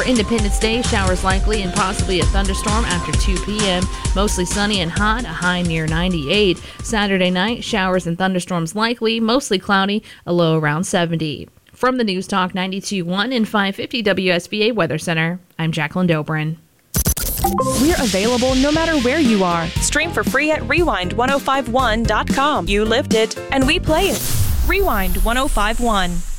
For Independence Day, showers likely and possibly a thunderstorm after 2 p.m. Mostly sunny and hot, a high near 98. Saturday night, showers and thunderstorms likely, mostly cloudy, a low around 70. From the News Talk 92.1 and 550 WSBA Weather Center, I'm Jacqueline Dobrin. We're available no matter where you are. Stream for free at rewind1051.com. You lived it, and we play it. Rewind 1051.